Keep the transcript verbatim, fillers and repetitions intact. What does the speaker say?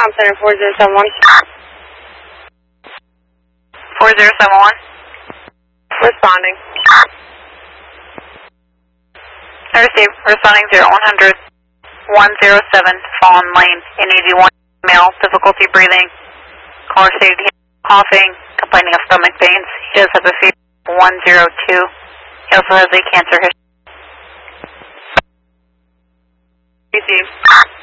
Com Center four zero seven one. four zero seven one. Responding. I received. Responding zero one hundred one zero seven, Fallen Lane, N eighty-one, male, difficulty breathing, caller stated he has coughing, complaining of stomach pains. He does have a fever one zero two. He also has a cancer history. Received.